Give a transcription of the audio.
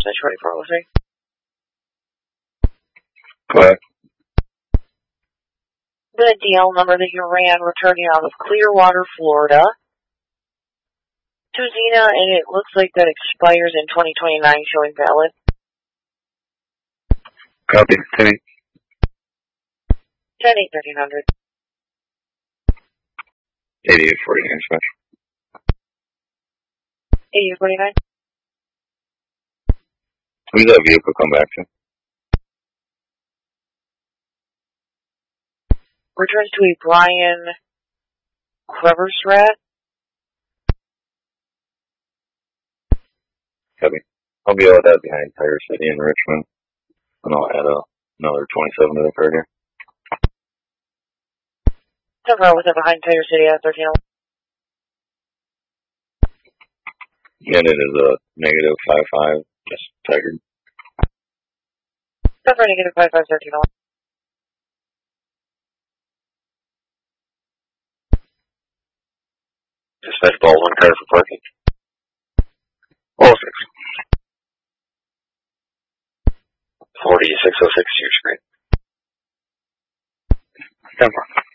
message ready for listening. Go ahead. The DL number that you ran returning out of Clearwater, Florida to Xena, and it looks like that expires in 2029, showing valid. Copy. 10-8. 10-8-1300. 8849, smash. 8849. Who's that vehicle come back to? Returns to a Brian Cleversrat. Copy. I'll be out that behind Tire City in Richmond, and I'll add another 27 to the card here. 10-4 with it behind Tire City at 1301. And it is a negative 55, just Tiger. 10-4 negative 55, 1301. Dispatch Baldwin, car for parking. 06. 4606 to your screen. 10-4.